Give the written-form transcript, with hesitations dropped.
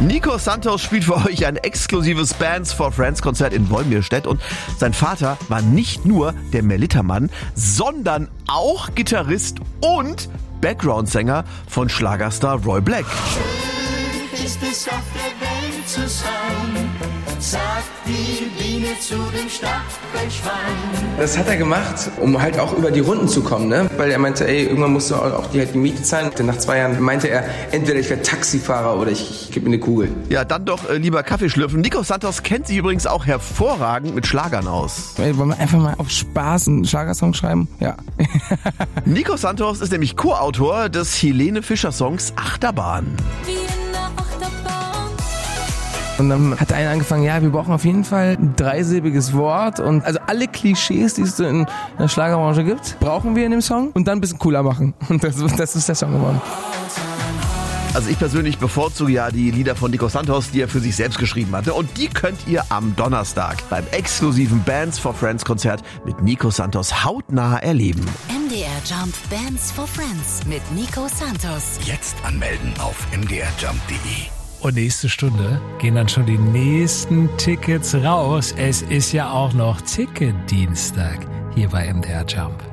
Nico Santos spielt für euch ein exklusives Bands for Friends Konzert in Wolmirstedt und sein Vater war nicht nur der Melitta-Mann, sondern auch Gitarrist und Background-Sänger von Schlagerstar Roy Black. Schön ist es auf der Welt zu sein, sagt die Biene zu dem Stachelschwein. Das hat er gemacht, um halt auch über die Runden zu kommen, ne? Weil er meinte, irgendwann musst du auch die Miete zahlen. Denn nach 2 Jahren meinte er, entweder ich werde Taxifahrer oder ich gebe mir eine Kugel. Ja, dann doch lieber Kaffee schlürfen. Nico Santos kennt sich übrigens auch hervorragend mit Schlagern aus. Wollen wir einfach mal auf Spaß einen Schlagersong schreiben? Ja. Nico Santos ist nämlich Co-Autor des Helene Fischer Songs Achterbahn. Und dann hat einer angefangen, ja, wir brauchen auf jeden Fall ein 3-silbiges Wort und also alle Klischees, die es so in der Schlagerbranche gibt, brauchen wir in dem Song und dann ein bisschen cooler machen. Und das ist der Song geworden. Also ich persönlich bevorzuge ja die Lieder von Nico Santos, die er für sich selbst geschrieben hatte. Und die könnt ihr am Donnerstag beim exklusiven Bands for Friends Konzert mit Nico Santos hautnah erleben. MDR Jump Bands for Friends mit Nico Santos. Jetzt anmelden auf mdrjump.de. Und nächste Stunde gehen dann schon die nächsten Tickets raus. Es ist ja auch noch Ticketdienstag hier bei MDR Jump.